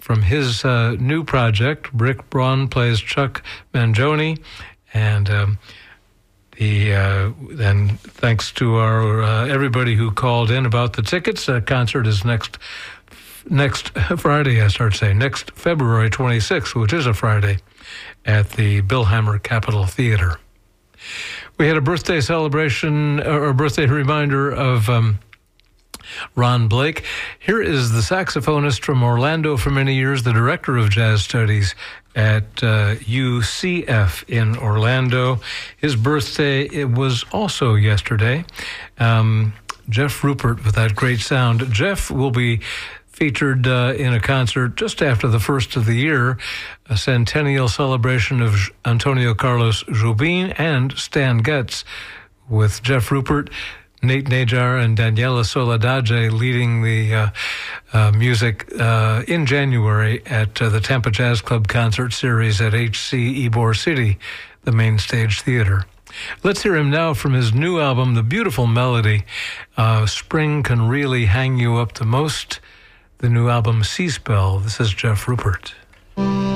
from his new project. Rick Braun plays Chuck Mangione, and then thanks to our everybody who called in about the tickets. The concert is next Friday, next February 26th, which is a Friday, at the Billhammer Capitol Theater. We had a birthday celebration, or a birthday reminder of Ron Blake. Here is the saxophonist from Orlando for many years, the director of jazz studies at UCF in Orlando. His birthday, it was also yesterday. Jeff Rupert with that great sound. Jeff will be featured in a concert just after the first of the year, a centennial celebration of Antonio Carlos Jobim and Stan Getz, with Jeff Rupert, Nate Najar, and Daniela Soledade leading the music in January at the Tampa Jazz Club concert series at HC Ybor City, the main stage theater. Let's hear him now from his new album, The Beautiful Melody, Spring Can Really Hang You Up the Most, the new album Sea Spell. This is Jeff Rupert.